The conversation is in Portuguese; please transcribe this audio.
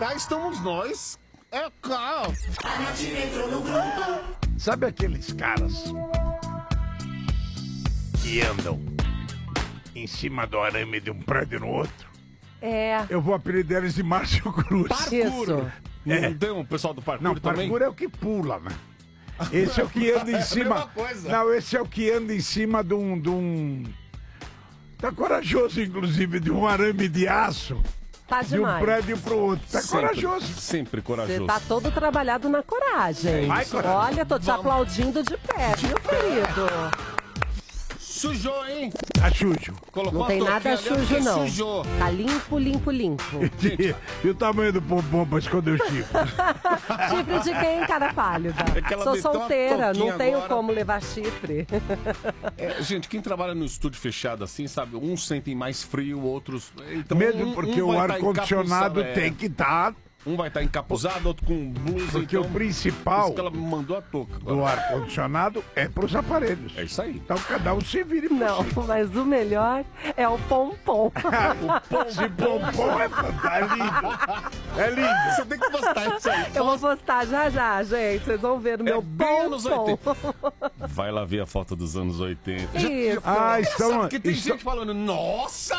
cá estamos nós. É cá. Sabe aqueles caras que andam em cima do arame de um prédio no outro? É. Eu vou apelidar eles de Márcio Cruz. Isso. Não tem um pessoal do parkour Não, também? parkour é o que pula, né? Esse é o que anda em cima. mesma coisa. Não, esse é o que anda em cima de um. Tá corajoso, inclusive, de um arame de aço. Tá De um demais. prédio pro outro. Tá corajoso. Sempre Você corajoso. tá todo trabalhado na coragem. Vai, coragem. Olha, tô te aplaudindo de pé, viu, querido? Sujou, hein? Tá sujo. Colocou Não tem a nada touquinha ali, sujo, porque não. Sujou. Tá limpo, limpo, limpo. E o tamanho do pompom pra esconder o chifre? Chifre de quem, cara pálida? É que ela Sou meteu uma solteira, não touquinha tenho agora. como levar chifre. É, gente, quem trabalha no estúdio fechado assim, sabe? Uns sentem mais frio, outros... Então, Mesmo porque o vai tá ar-condicionado encapuzado, tem que estar. Um vai estar encapuzado, outro com blusa. Porque então, o principal Isso que ela me mandou a touca. agora. do ar-condicionado é pros aparelhos. É isso aí. Então cada um se vire por Não, si. mas o melhor é o pompom. Esse pompom é fantástico. É lindo. É lindo. Você tem que postar isso aí. Eu vou postar já já, gente. Vocês vão ver no meu bem anos pompom. 80. Vai lá ver a foto dos anos 80. Isso. Ah, estão. Sabe que tem estão- gente falando, nossa!